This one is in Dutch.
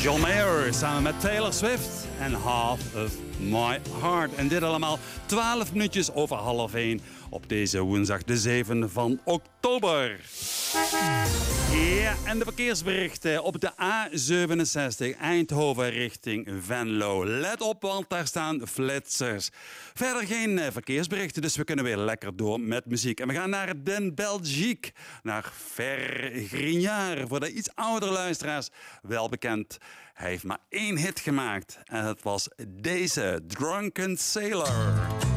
John Mayer samen met Taylor Swift en Half of My Heart. En dit allemaal 12 minuutjes over 12:30 op deze woensdag de 7e van oktober. Ja, en de verkeersberichten op de A67 Eindhoven richting Venlo. Let op, want daar staan flitsers. Verder geen verkeersberichten, dus we kunnen weer lekker door met muziek. En we gaan naar Den Belgique, naar Fer Grignard. Voor de iets oudere luisteraars wel bekend. Hij heeft maar 1 hit gemaakt en het was deze, Drunken Sailor.